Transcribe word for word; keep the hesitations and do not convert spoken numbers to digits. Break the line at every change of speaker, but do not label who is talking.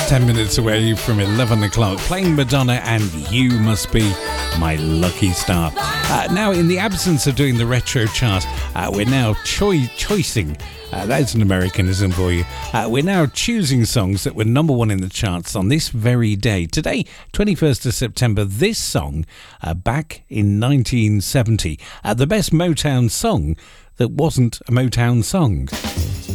ten minutes away from eleven o'clock, playing Madonna and You Must Be My Lucky Star. Uh, now, in the absence of doing the retro chart, uh, we're now choi- choicing. Uh, that's an Americanism for you. Uh, we're now choosing songs that were number one in the charts on this very day. Today, twenty-first of September, this song, uh, back in nineteen seventy, uh, the best Motown song that wasn't a Motown song.